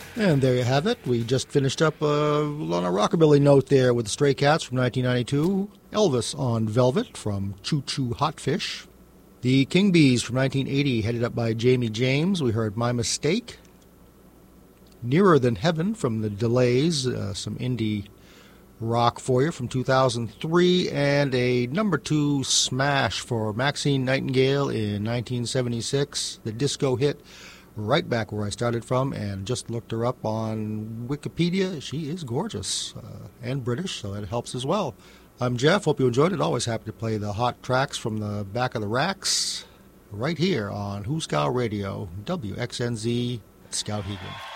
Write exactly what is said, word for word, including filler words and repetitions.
And there you have it. We just finished up uh, on a rockabilly note there with the Stray Cats from nineteen ninety-two, Elvis on Velvet from Choo Choo Hotfish, the King Bees from nineteen eighty, headed up by Jamie James. We heard My Mistake, Nearer Than Heaven from the Delays, uh, some indie rock for you from two thousand three, and a number two smash for Maxine Nightingale in nineteen seventy-six, the disco hit Right Back Where I Started From, and just looked her up on Wikipedia. She is gorgeous uh, and British, so that helps as well. I'm Jeff. Hope you enjoyed it. Always happy to play the hot tracks from the back of the racks right here on Who Scout Radio, W X N Z, Skowhegan.